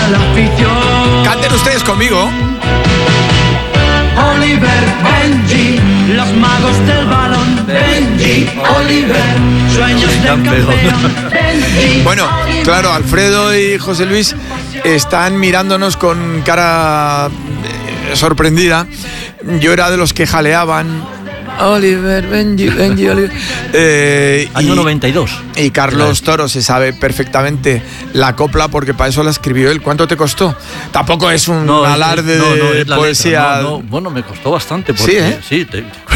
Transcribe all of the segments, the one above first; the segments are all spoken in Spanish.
canta la afición. Canten ustedes conmigo. Oliver, Benji, los magos del balón. Benji, Oliver, sueños de campeón. Benji, Bueno, claro, Alfredo y José Luis están mirándonos con cara sorprendida. Yo era de los que jaleaban. Oliver, Benji, Oliver. Año 92. Y Carlos Toro se sabe perfectamente la copla porque para eso la escribió él. ¿Cuánto te costó? Tampoco es un alarde de poesía. Bueno, me costó bastante. Porque, sí, ¿eh? Sí,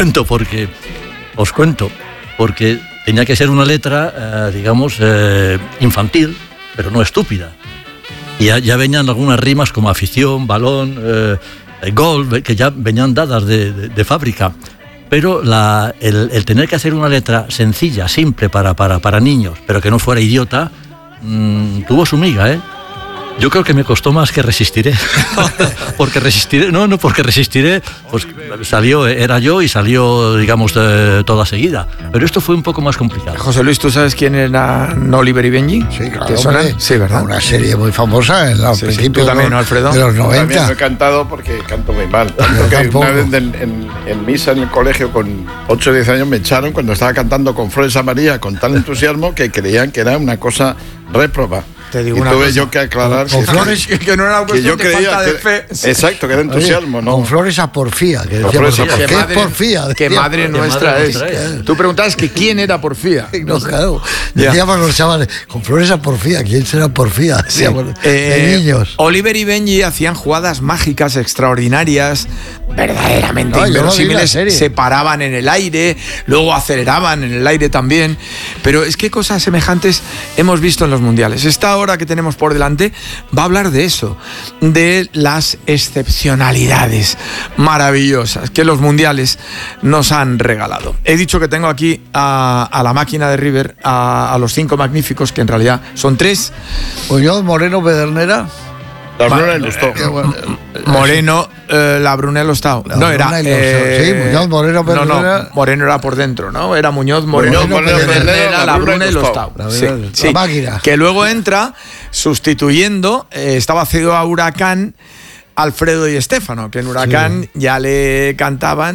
os cuento, porque tenía que ser una letra, digamos, infantil, pero no estúpida. Y ya venían algunas rimas como afición, balón, gol, que ya venían dadas de fábrica. Pero el tener que hacer una letra sencilla, simple para niños, pero que no fuera idiota, tuvo su miga, ¿eh? Yo creo que me costó más que Resistiré. Porque Resistiré, pues era yo y salió, digamos, toda seguida. Pero esto fue un poco más complicado. José Luis, ¿tú sabes quién era Oliver y Benji? Sí, claro. ¿Te suena? Sí, ¿verdad? Una serie muy famosa en los principios también, ¿no, Alfredo? de los 90. También me he cantado porque canto muy mal. Tanto que una vez en misa en el colegio con 8 o 10 años me echaron cuando estaba cantando con Flores a María con tal entusiasmo que creían que era una cosa réproba. Te digo y una tuve cosa. yo que aclarar con flores que no era una cuestión de falta de fe. Exacto, que era entusiasmo. Oye, ¿no? Con flores a porfía. Que Con decíamos, flores a ¿qué es madre- porfía? Que madre nuestra madre es. nuestra es. Tú preguntabas que quién era Porfía. No, claro. Ya. Decíamos los chavales, con flores a porfía. ¿Quién será porfía? Sí. Decíamos, de niños. Oliver y Benji hacían jugadas mágicas extraordinarias, verdaderamente No, yo lo vi en la inverosímiles. serie. Se paraban en el aire, luego aceleraban en el aire también. Pero es que cosas semejantes hemos visto en los mundiales. Esta hora que tenemos por delante va a hablar de eso, de las excepcionalidades maravillosas que los mundiales nos han regalado. He dicho que tengo aquí a la máquina de River, a los 5 magníficos, que en realidad son 3. Muñoz, Moreno, Pedernera. La Bruna le gustó. Moreno, la Brunello Stau. No, era. Sí, Muñoz, Moreno, Pedernera. No, Moreno era por dentro, ¿no? Era Muñoz, Moreno, Pedernera, la Brunello Stau. La máquina. Que luego entra sustituyendo, estaba cedido a Huracán, Alfredo y Estéfano, que en Huracán ya le cantaban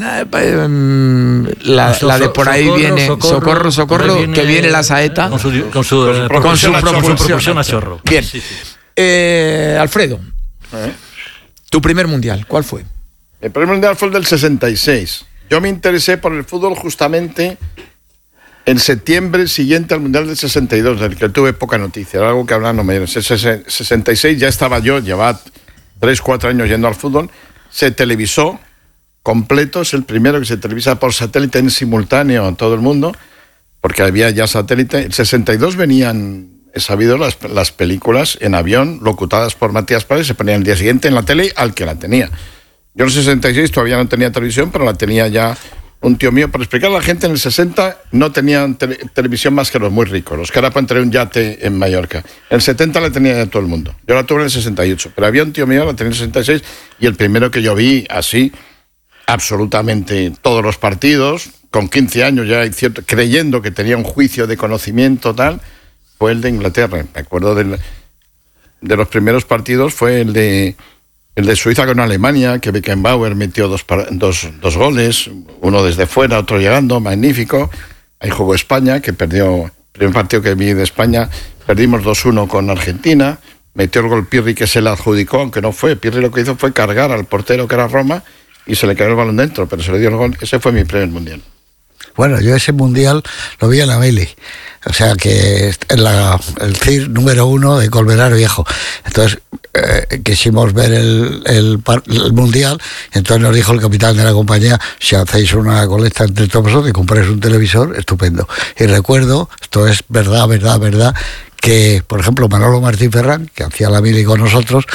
la de por ahí socorro, viene, socorro, que viene la saeta Con su propulsión a chorro. Bien. Sí, sí. Alfredo, tu primer mundial, ¿cuál fue? El primer mundial fue el del 66. Yo me interesé por el fútbol justamente en septiembre siguiente al mundial del 62, del que tuve poca noticia, era algo que hablaban los mayores. En el 66 ya estaba yo, llevaba 3-4 años yendo al fútbol. Se televisó completo, es el primero que se televisa por satélite en simultáneo a todo el mundo, porque había ya satélite. En el 62 venían, he sabido, las películas en avión, locutadas por Matías Paredes, se ponían el día siguiente en la tele al que la tenía. Yo en el 66 todavía no tenía televisión, pero la tenía ya un tío mío. Para explicar a la gente, en el 60 no tenían televisión más que los muy ricos, los que ahora pueden tener un yate en Mallorca. En el 70 la tenía ya todo el mundo. Yo la tuve en el 68, pero había un tío mío, la tenía en el 66, y el primero que yo vi así, absolutamente todos los partidos, con 15 años ya, creyendo que tenía un juicio de conocimiento tal, fue el de Inglaterra. Me acuerdo de los primeros partidos, fue el de Suiza con Alemania, que Beckenbauer metió dos goles, uno desde fuera, otro llegando, magnífico. Ahí jugó España, que perdió el primer partido que vi de España, perdimos 2-1 con Argentina, metió el gol Pirri, que se le adjudicó, aunque no fue. Pirri lo que hizo fue cargar al portero, que era Roma, y se le cayó el balón dentro, pero se le dio el gol. Ese fue mi primer mundial. Bueno, yo ese mundial lo vi en la Meli, o sea que el CIR número 1 de Colmenar Viejo. Entonces quisimos ver el mundial, entonces nos dijo el capitán de la compañía: si hacéis una colecta entre todos vosotros y compráis un televisor, estupendo. Y recuerdo, esto es verdad, que por ejemplo Manolo Martín Ferrán, que hacía la Mili con nosotros,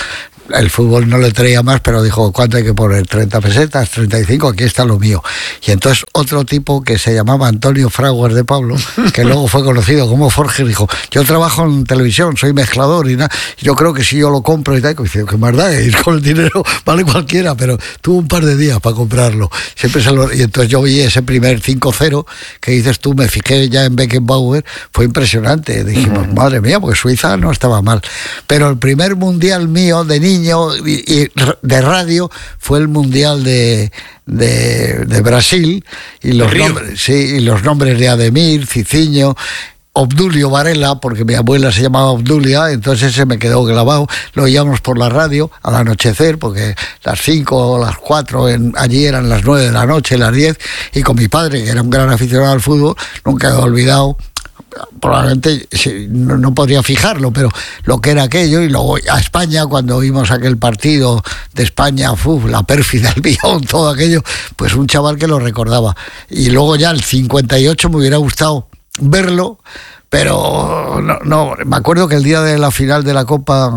el fútbol no le traía más, pero dijo, ¿cuánto hay que poner? 30 pesetas, 35, aquí está lo mío. Y entonces otro tipo que se llamaba Antonio Fraguas de Pablo, que luego fue conocido como Forge, dijo, yo trabajo en televisión, soy mezclador y nada, yo creo que si yo lo compro y tal, y dice, que más da, ir con el dinero vale cualquiera, pero tuvo un par de días para comprarlo. Y entonces yo vi ese primer 5-0 que dices tú, me fijé ya en Beckenbauer, fue impresionante. Dijimos, madre mía, porque Suiza no estaba mal. Pero el primer mundial mío de niño y de radio fue el mundial de Brasil, y los nombres de Ademir, Cicinho, Obdulio Varela, porque mi abuela se llamaba Obdulia, entonces se me quedó grabado. Lo oíamos por la radio al anochecer, porque las 5 o las 4 allí eran las 9 de la noche, las 10, y con mi padre, que era un gran aficionado al fútbol, nunca he olvidado, probablemente no podría fijarlo, pero lo que era aquello. Y luego a España, cuando vimos aquel partido de España, la pérfida, el Billón, todo aquello, pues un chaval que lo recordaba. Y luego ya el 58 me hubiera gustado verlo, pero no, me acuerdo que el día de la final de la Copa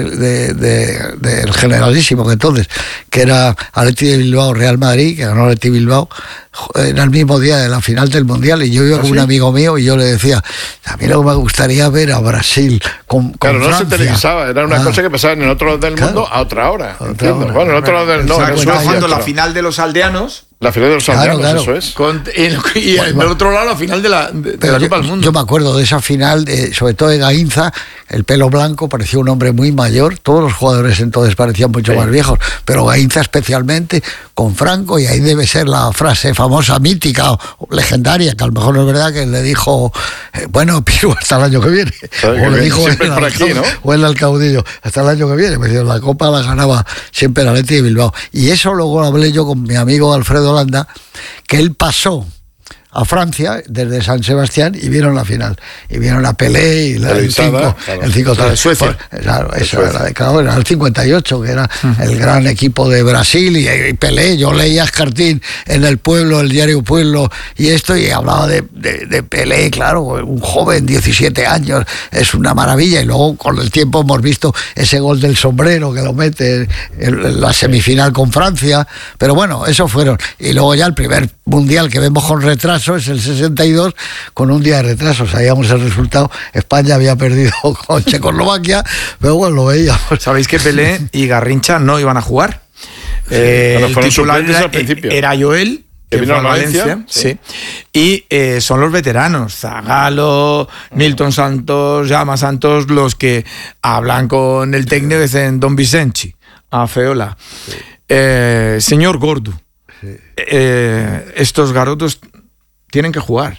del Generalísimo, que entonces, que era Athletic de Bilbao, Real Madrid, que ganó Athletic Bilbao, era el mismo día de la final del Mundial, y yo iba con un amigo mío y yo le decía, a mí lo que me gustaría ver a Brasil con claro, no Francia. Se televisaba, era una cosa que pasaba en el otro lado del mundo a otra hora. Bueno, en el otro lado del mundo. Estaba jugando la final de los aldeanos. La final de los aldeanos, claro. eso es. Y en el otro lado la final de la Copa del Mundo. Yo me acuerdo de esa final, sobre todo de Gainza, el pelo blanco, parecía un hombre muy mayor. Todos los jugadores entonces parecían mucho más viejos, pero Gainza especialmente, con Franco, y ahí debe ser la frase famosa, mítica o legendaria, que a lo mejor no es verdad, que le dijo, bueno, Piru, hasta el año que viene. O le dijo el caudillo, hasta el año que viene. Me dijo, la Copa la ganaba siempre el Athletic de Bilbao. Y eso luego hablé yo con mi amigo Alfredo Landa, que él pasó a Francia desde San Sebastián y vieron la final, y vieron a Pelé y el 5-3 de Suecia. Claro, eso era el 58, que era el gran equipo de Brasil, y Pelé. Yo leía Escartín en El Pueblo, el diario Pueblo, y hablaba de Pelé, claro, un joven, 17 años, es una maravilla. Y luego con el tiempo hemos visto ese gol del sombrero que lo mete en la semifinal con Francia, pero bueno, eso fueron. Y luego ya el primer mundial que vemos con retraso es el 62, con un día de retraso. Sabíamos el resultado, España había perdido con Checoslovaquia, pero bueno, lo veíamos. ¿Sabéis que Pelé y Garrincha no iban a jugar? El titular al principio era Joel, que vino a Valencia, sí. Y son los veteranos, Zagallo, Nilton Santos, Llama Santos, los que hablan con el técnico y dicen Don Vicente, a Feola. Sí. Señor Gordo, sí. Estos garotos tienen que jugar.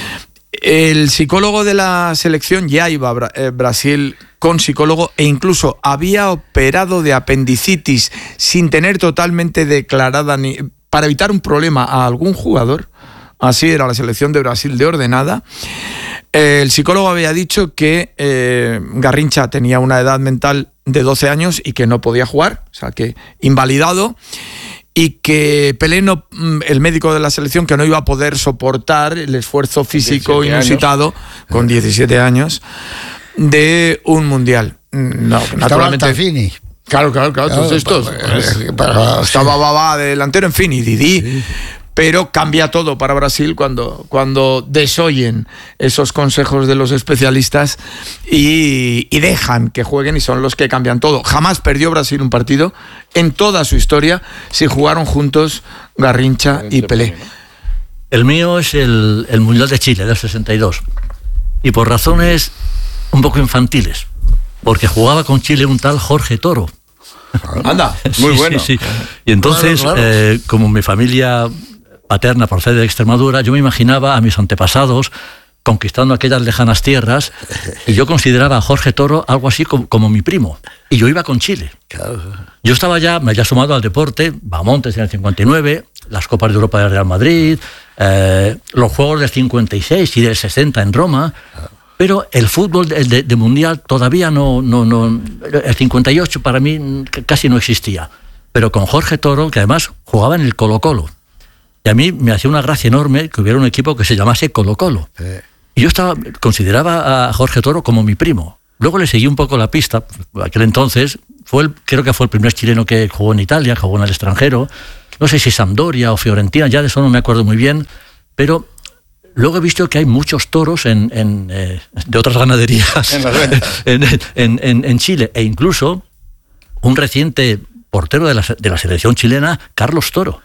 El psicólogo de la selección ya iba a Brasil con psicólogo, e incluso había operado de apendicitis sin tener totalmente declarada para evitar un problema a algún jugador. Así era la selección de Brasil de ordenada. El psicólogo había dicho que Garrincha tenía una edad mental de 12 años y que no podía jugar, o sea que invalidado. Y que Pelé, el médico de la selección, que no iba a poder soportar el esfuerzo físico inusitado con 17 años de un mundial. No, naturalmente. Fini. Claro, todos estos. Estaba Babá de delantero, en fin, y Didi. Sí. Pero cambia todo para Brasil cuando desoyen esos consejos de los especialistas y dejan que jueguen, y son los que cambian todo. Jamás perdió Brasil un partido en toda su historia si jugaron juntos Garrincha y Pelé. El mío es el Mundial de Chile del 62, y por razones un poco infantiles, porque jugaba con Chile un tal Jorge Toro. Anda, muy bueno. Sí. Y entonces, claro. Como mi familia paterna procede de Extremadura, yo me imaginaba a mis antepasados conquistando aquellas lejanas tierras, y yo consideraba a Jorge Toro algo así como mi primo, y yo iba con Chile. Claro. Yo me había sumado al deporte, Bahamontes en el 59, las Copas de Europa del Real Madrid, los Juegos del 56 y del 60 en Roma, pero el fútbol de mundial todavía no, el 58 para mí casi no existía, pero con Jorge Toro, que además jugaba en el Colo-Colo. Y a mí me hacía una gracia enorme que hubiera un equipo que se llamase Colo-Colo. Y yo consideraba a Jorge Toro como mi primo. Luego le seguí un poco la pista. Aquel entonces creo que fue el primer chileno que jugó en Italia, jugó en el extranjero. No sé si Sampdoria o Fiorentina, ya de eso no me acuerdo muy bien, pero luego he visto que hay muchos toros de otras ganaderías en Chile, e incluso un reciente portero de la selección chilena, Carlos Toro,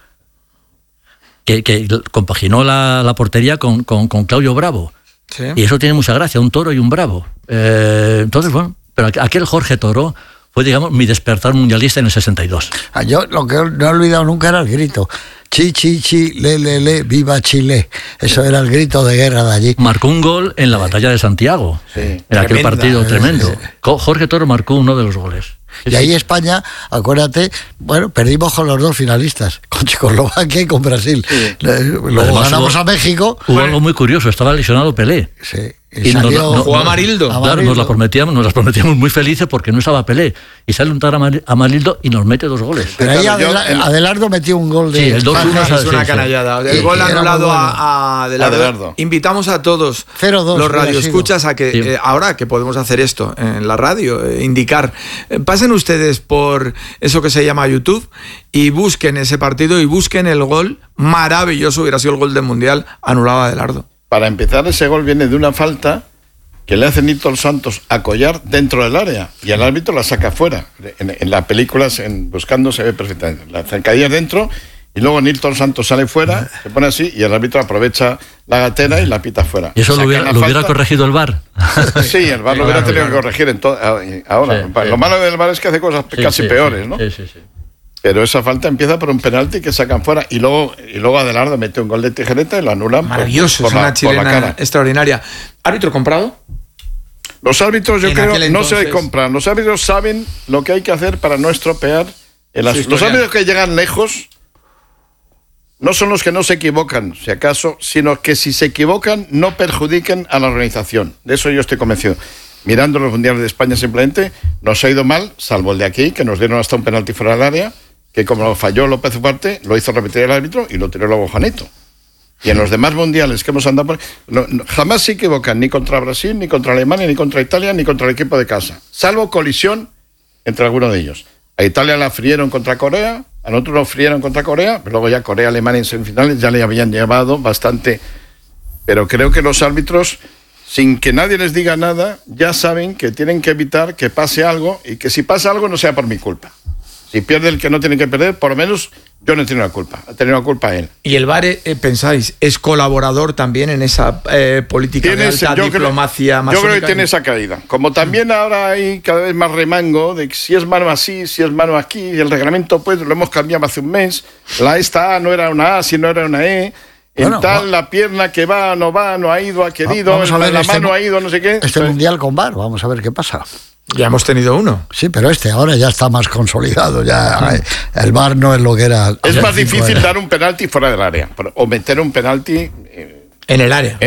que compaginó la portería con Claudio Bravo. Sí. Y eso tiene mucha gracia, un toro y un bravo. Entonces, bueno, pero aquel Jorge Toro fue, digamos, mi despertar mundialista en el 62. Yo lo que no he olvidado nunca era el grito. Chi, chi, chi, le, viva Chile. Eso era el grito de guerra de allí. Marcó un gol en la batalla de Santiago, en aquel partido tremendo. Jorge Toro marcó uno de los goles. Y ahí España, acuérdate, bueno, perdimos con los dos finalistas, con Checoslovaquia y con Brasil. Sí. Luego Además, ganamos a México. Hubo algo muy curioso, estaba lesionado Pelé. Sí. Y jugó Amarildo. Claro, nos las prometíamos muy felices porque no estaba Pelé. Y sale un tal Amarildo y nos mete 2 goles. Pero ahí Adelardo metió un gol de... Sí, el 2-1 es una canallada. El gol anulado a Adelardo. Invitamos a todos 0-2, los radioescuchas a que ahora que podemos hacer esto en la radio, indicar, pasen ustedes por eso que se llama YouTube y busquen ese partido y busquen el gol maravilloso, hubiera sido el gol del Mundial anulado a Adelardo. Para empezar, ese gol viene de una falta que le hace Nilton Santos a Collar dentro del área y el árbitro la saca fuera. En las películas, Buscando, se ve perfectamente. La zancadilla dentro y luego Nilton Santos sale fuera, se pone así y el árbitro aprovecha la gatera y la pita fuera. ¿Y eso lo hubiera corregido el VAR? Sí, el VAR lo hubiera tenido que corregir ahora. Sí. Lo malo del VAR es que hace cosas casi peores, ¿no? Sí. Pero esa falta empieza por un penalti que sacan fuera y luego Adelardo mete un gol de tijereta y lo anulan. Maravilloso, es una chilena extraordinaria. ¿Árbitro comprado? Los árbitros, yo creo, no se compran. Los árbitros saben lo que hay que hacer para no estropear los árbitros que llegan lejos no son los que no se equivocan, si acaso, sino que si se equivocan no perjudiquen a la organización. De eso yo estoy convencido. Mirando los mundiales de España simplemente, nos ha ido mal, salvo el de aquí, que nos dieron hasta un penalti fuera del área, que como lo falló López Ugarte, lo hizo repetir el árbitro y lo tiró luego Juanito. Y en los demás mundiales que hemos andado jamás se equivocan ni contra Brasil, ni contra Alemania, ni contra Italia, ni contra el equipo de casa, salvo colisión entre alguno de ellos. A Italia la frieron contra Corea, a nosotros nos frieron contra Corea, pero luego ya Corea, Alemania en semifinales ya le habían llevado bastante. Pero creo que los árbitros, sin que nadie les diga nada, ya saben que tienen que evitar que pase algo y que si pasa algo no sea por mi culpa. Si pierde el que no tiene que perder, por lo menos yo no he tenido la culpa, ha tenido la culpa él. Y el VAR, pensáis, es colaborador también en esa política de alta diplomacia masónica. Yo creo que tiene esa caída. Como también ahora hay cada vez más remango de que si es mano así, si es mano aquí, y el reglamento pues lo hemos cambiado hace un mes, esta A no era una A, sino era una E. La pierna que va, no ha ido, ha querido, la mano ha ido, no sé qué. Este mundial con VAR, vamos a ver qué pasa. Ya hemos tenido uno. Sí, pero ahora ya está más consolidado. Ya el VAR no es lo que era. Es más difícil dar un penalti fuera del área o meter un penalti en el área.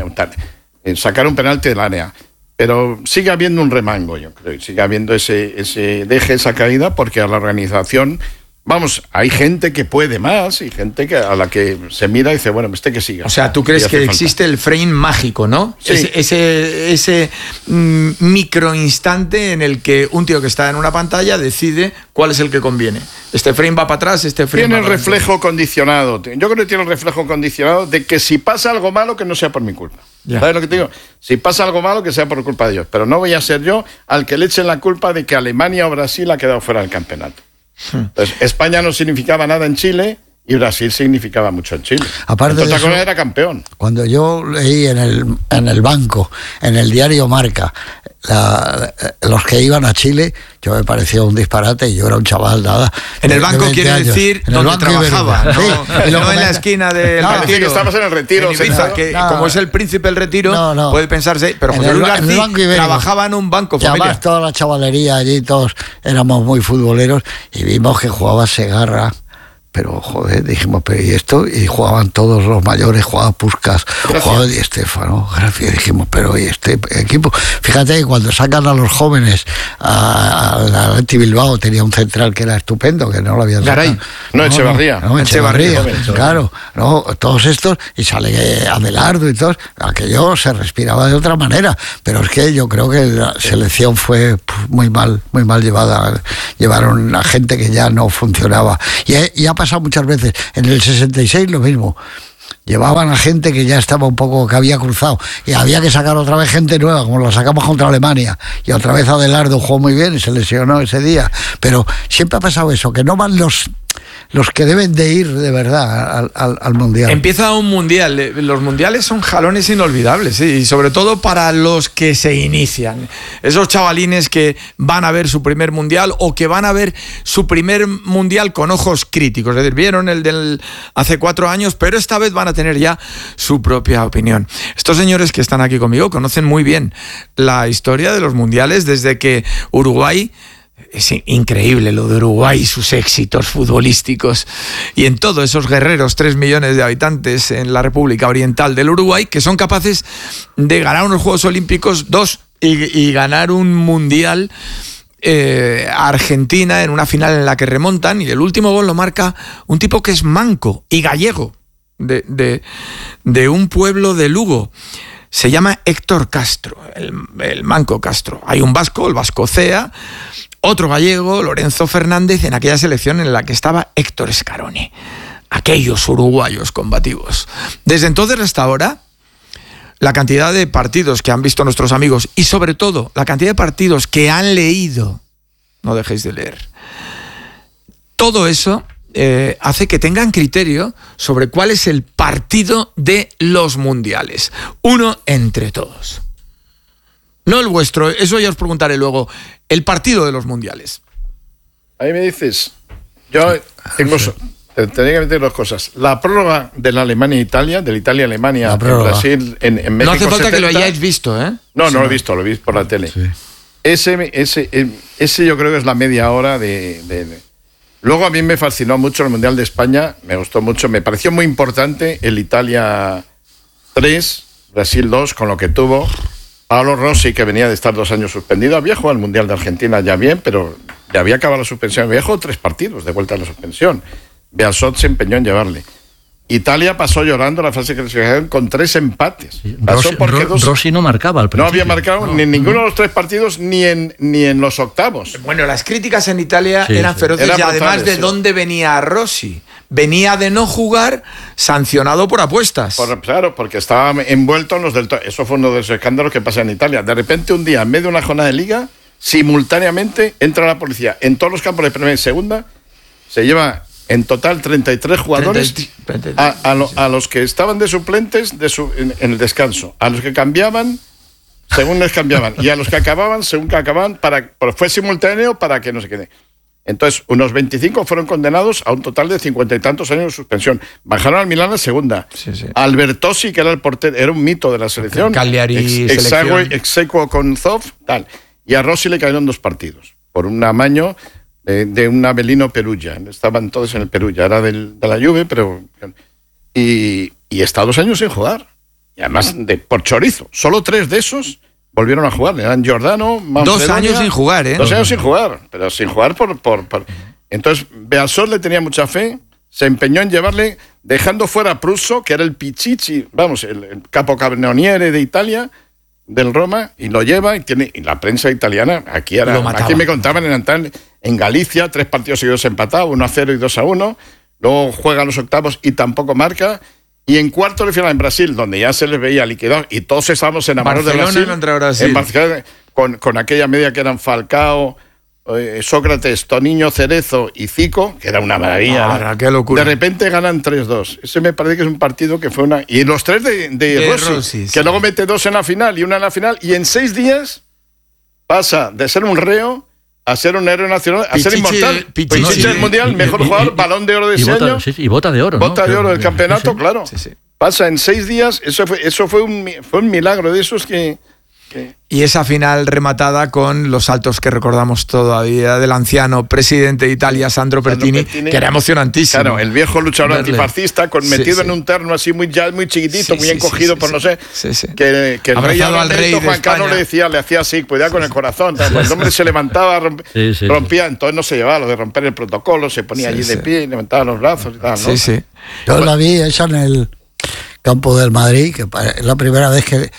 Sacar un penalti del área. Pero sigue habiendo un remango, yo creo. Sigue habiendo esa caída, porque a la organización, vamos, hay gente que puede más y gente a la que se mira y dice, bueno, que siga. O sea, ¿tú crees que existe el frame mágico, no? Sí. Ese microinstante en el que un tío que está en una pantalla decide cuál es el que conviene. Este frame va para atrás, este frame tiene va para el reflejo condicionado. Yo creo que tiene el reflejo condicionado de que si pasa algo malo, que no sea por mi culpa. Ya. ¿Sabes lo que te digo? Si pasa algo malo, que sea por culpa de ellos. Pero no voy a ser yo al que le echen la culpa de que Alemania o Brasil ha quedado fuera del campeonato. Entonces, España no significaba nada en Chile y Brasil significaba mucho en Chile. Aparte de eso, era campeón. Cuando yo leí en el banco, en el diario Marca, los que iban a Chile, yo me parecía un disparate y yo era un chaval, nada. En el banco quiere decir donde trabajaba, no, sí, no en la esquina del Retiro. Que estabas en el Retiro. En Ibiza, que como es el príncipe del Retiro, puede pensarse, pero José Luis García trabajaba en un banco familiar. Y además toda la chavalería allí, todos éramos muy futboleros y vimos que jugaba Segarra, pero joder, dijimos, pero ¿y esto? Y jugaban todos los mayores, jugaba Puskás, jugaba Di Stéfano, gracias, dijimos, pero ¿y este equipo? Fíjate que cuando sacan a los jóvenes a Bilbao tenía un central que era estupendo, que no lo habían sacado. Garay. No, Echevarría. No, Echevarría, claro, no, todos estos, y sale Adelardo y todos, aquello se respiraba de otra manera, pero es que yo creo que la selección fue muy mal llevada, llevaron a gente que ya no funcionaba, y ha pasado muchas veces, en el 66 lo mismo, llevaban a gente que ya estaba un poco, que había cruzado, y había que sacar otra vez gente nueva, como la sacamos contra Alemania, y otra vez Adelardo jugó muy bien y se lesionó ese día, pero siempre ha pasado eso, que no van los que deben de ir de verdad al Mundial. Empieza un Mundial. Los Mundiales son jalones inolvidables, ¿sí? Y sobre todo para los que se inician. Esos chavalines que van a ver su primer Mundial o que van a ver su primer Mundial con ojos críticos. Es decir, vieron el del hace 4 años, pero esta vez van a tener ya su propia opinión. Estos señores que están aquí conmigo conocen muy bien la historia de los Mundiales desde que Uruguay... Es increíble lo de Uruguay, sus éxitos futbolísticos, y en todos esos guerreros, 3 millones de habitantes en la República Oriental del Uruguay, que son capaces de ganar unos Juegos Olímpicos, 2, y ganar un Mundial a Argentina en una final en la que remontan, y el último gol lo marca un tipo que es manco y gallego, de un pueblo de Lugo. Se llama Héctor Castro, el manco Castro. Hay un vasco, el vasco Cea, otro gallego, Lorenzo Fernández, en aquella selección en la que estaba Héctor Scaroni. Aquellos uruguayos combativos. Desde entonces hasta ahora, la cantidad de partidos que han visto nuestros amigos y sobre todo la cantidad de partidos que han leído, no dejéis de leer, todo eso hace que tengan criterio sobre cuál es el partido de los mundiales. Uno entre todos. No el vuestro, eso ya os preguntaré luego. El partido de los mundiales. Ahí me dices, yo tengo... Tenía que meter 2 cosas. La prórroga de la Alemania-Italia, del Italia-Alemania en Brasil, en México. No hace falta 70. Que lo hayáis visto, ¿eh? No, no lo he visto por la tele. Sí. Ese yo creo que es la media hora de... Luego a mí me fascinó mucho el Mundial de España, me gustó mucho, me pareció muy importante el Italia 3, Brasil 2, con lo que tuvo. Paolo Rossi, que venía de estar 2 años suspendido, había jugado al Mundial de Argentina ya bien, pero ya había acabado la suspensión, había jugado 3 partidos de vuelta a la suspensión. Bearzot se empeñó en llevarle. Italia pasó llorando la fase de clasificación con 3 empates. Sí, Rossi no marcaba al principio. No había marcado ni en ninguno de los 3 partidos ni en los octavos. Bueno, las críticas en Italia eran feroces, y además de dónde venía Rossi. Venía de no jugar, sancionado por apuestas. Claro, porque estaba envuelto en los del... Eso fue uno de los escándalos que pasa en Italia. De repente, un día, en medio de una jornada de liga, simultáneamente entra la policía en todos los campos de primera y segunda, se lleva en total 33 jugadores 33. A los que estaban de suplentes en el descanso, a los que cambiaban según les cambiaban, y a los que acababan según que acababan, fue simultáneo para que no se quede. Entonces, unos 25 fueron condenados a un total de 50 y tantos años de suspensión. Bajaron al Milán a segunda. Sí. Albertosi, que era el portero, era un mito de la selección. Cagliari, exequo con Zoff, tal. Y a Rossi le cayeron 2 partidos por un amaño de un Avelino Perugia. Estaban todos en el Perugia, era de la Juve, pero... Y está 2 años sin jugar. Y además por chorizo. Solo 3 de esos volvieron a jugar. Eran Giordano, Manfredonia. 2 años sin jugar, ¿eh? 2 años sin jugar, pero sin jugar por... Entonces, Bearzot le tenía mucha fe, se empeñó en llevarle, dejando fuera a Prusso, que era el Pichichi, vamos, el capocannoniere de Italia, del Roma, y lo lleva, y la prensa italiana, aquí me contaban en Galicia, 3 partidos seguidos empatados, 1-0 y 2-1, luego juega los octavos y tampoco marca. Y en cuartos de final en Brasil, donde ya se les veía liquidado y todos estábamos enamorados de Brasil. En Barcelona, con aquella media que eran Falcao, Sócrates, Toniño, Cerezo y Zico, que era una maravilla. ¡Qué locura! De repente ganan 3-2. Ese me parece que es un partido que fue una... Y los 3 de Rossi, que luego mete 2 en la final y 1 en la final, y en 6 días pasa de ser un reo a ser un héroe nacional, a ser inmortal. Pichichi del Mundial, mejor jugador, Balón de Oro de ese año. Y bota de oro. Bota de oro del campeonato, claro. Sí. Pasa en 6 días, eso fue un milagro de esos que Y esa final rematada con los saltos que recordamos todavía del anciano presidente de Italia, Sandro Pertini, que era emocionantísimo. Claro, el viejo luchador antifascista, metido en un terno así muy chiquitito, muy encogido por no sé. Que el abrazado al rey Juan Carlos le hacía así, cuidado con el corazón. Cuando el hombre se levantaba, rompía, entonces no se llevaba lo de romper el protocolo, se ponía allí de pie y levantaba los brazos y tal, ¿no? Yo la vi esa en el campo del Madrid, que es la primera vez que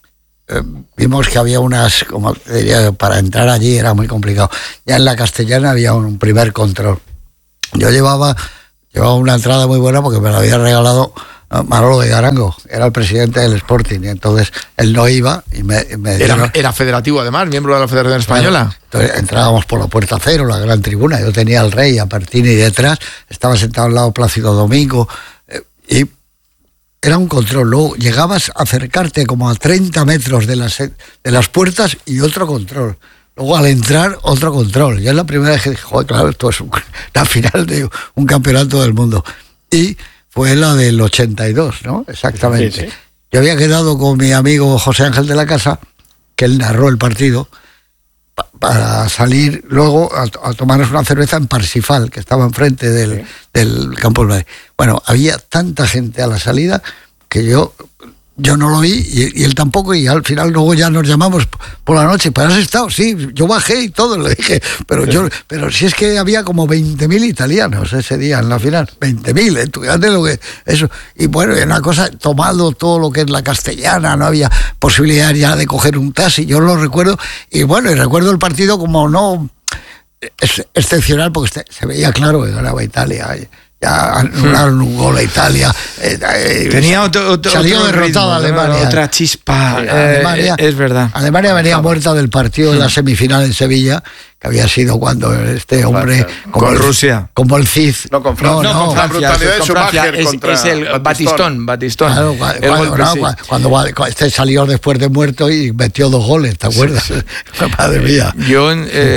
vimos que había unas, como diría, para entrar allí era muy complicado. Ya en la Castellana había un primer control. Yo llevaba una entrada muy buena porque me la había regalado Manolo de Garango, era el presidente del Sporting, y entonces él no iba y me dieron... Era federativo además, miembro de la Federación Española. Bueno, entonces entrábamos por la puerta cero, la gran tribuna, yo tenía al rey, a Pertini detrás, estaba sentado al lado Plácido Domingo, y era un control. Luego llegabas a acercarte como a 30 metros de las puertas y otro control. Luego al entrar, otro control. Ya es la primera vez que dije, joder, claro, esto es la final de un campeonato del mundo. Y fue la del 82, ¿no? Exactamente. Sí. Yo había quedado con mi amigo José Ángel de la Casa, que él narró el partido, para salir luego a tomarnos una cerveza en Parsifal, que estaba enfrente del campo del Madrid. Bueno, había tanta gente a la salida que yo no lo vi y él tampoco, y al final luego ya nos llamamos por la noche. ¿Pero has estado? Sí, yo bajé y todo, le dije, pero si es que había como 20.000 italianos ese día en la final, 20.000, fíjate lo que eso. Y bueno, era una cosa, tomado todo lo que es la Castellana, no había posibilidad ya de coger un taxi, yo lo recuerdo, y bueno, y recuerdo el partido como no excepcional, porque se veía claro que ganaba Italia. Ya anularon un gol a Italia. Tenía salió derrotada Alemania. Otra chispa. Alemania, es verdad. Alemania venía muerta del partido de la semifinal en Sevilla, que había sido cuando este hombre con Rusia, como el Cid, no con Francia, no, con la brutalidad de Schumacher es el Batistón. Claro, cuando este salió después de muerto y metió 2 goles, ¿te acuerdas? Sí. Madre mía. Yo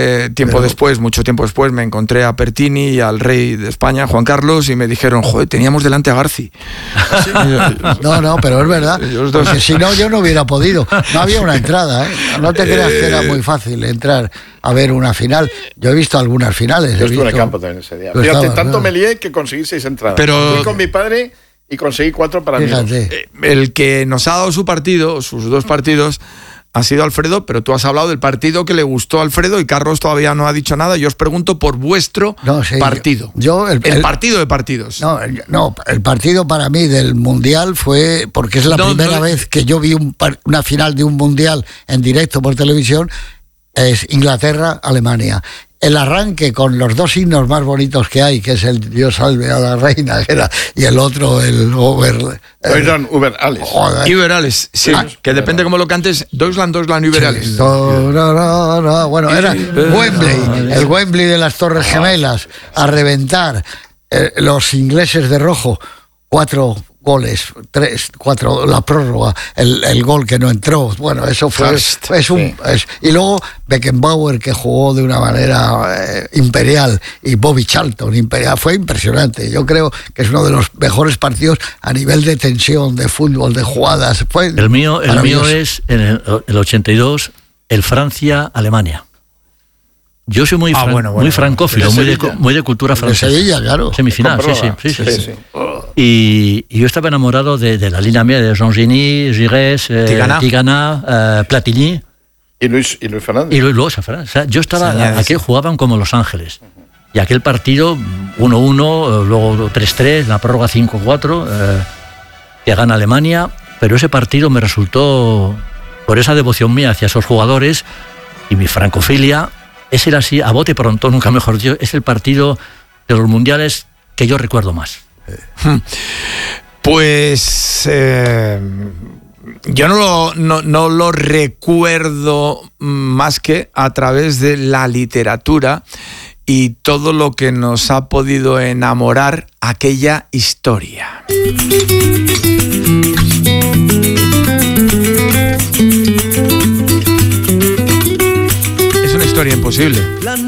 mucho tiempo después, me encontré a Pertini y al rey de España, Juan Carlos, y me dijeron, joder, teníamos delante a Garci. No, pero es verdad, porque si no yo no hubiera podido. No había una entrada, ¿eh? No te creas que era muy fácil entrar a ver una final. Yo he visto algunas finales. Yo estuve en el campo también ese día. Fíjate, tanto me lié que conseguí 6 entradas. Pero fui con mi padre y conseguí 4 para mí. El que nos ha dado sus 2 partidos, ha sido Alfredo, pero tú has hablado del partido que le gustó a Alfredo y Carlos todavía no ha dicho nada. Yo os pregunto por vuestro partido. El partido de partidos. No, el partido para mí del Mundial fue, porque es la primera vez que yo vi una final de un Mundial en directo por televisión, es Inglaterra-Alemania. El arranque con los 2 himnos más bonitos que hay, que es el Dios salve a la reina, y el otro, el Über Alles. Über Alles, sí, que depende cómo lo cantes, Deutschland, Über Alles. Bueno, era Wembley, el Wembley de las Torres Gemelas, a reventar. Los ingleses de rojo, 4 goles, 4, la prórroga, el gol que no entró, bueno, eso fue y luego Beckenbauer, que jugó de una manera imperial, y Bobby Charlton imperial, fue impresionante. Yo creo que es uno de los mejores partidos a nivel de tensión, de fútbol, de jugadas. El mío es en el 82, el Francia-Alemania. Yo soy muy francófilo, muy de cultura francesa. De Sevilla, claro. Semifinal, sí. Y yo estaba enamorado de la línea media de Jean Geny, Giresse, Tigana, Platini. Y Luis Fernández. Y Luis Fernández. O sea, yo estaba, aquí jugaban como Los Ángeles. Y aquel partido, 1-1, luego 3-3, la prórroga 5-4, que gana Alemania. Pero ese partido me resultó, por esa devoción mía hacia esos jugadores y mi francofilia, es el así, a bote pronto, nunca mejor dicho, es el partido de los mundiales que yo recuerdo más. Pues yo no lo recuerdo más que a través de la literatura y todo lo que nos ha podido enamorar aquella historia. Es una historia imposible.